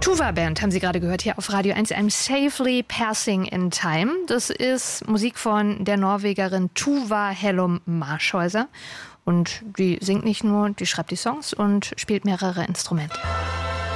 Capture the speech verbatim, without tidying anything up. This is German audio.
Tuva Band haben Sie gerade gehört hier auf Radio eins, I'm Safely Passing in Time. Das ist Musik von der Norwegerin Tuva Hellum Marshäuser. Und die singt nicht nur, die schreibt die Songs und spielt mehrere Instrumente.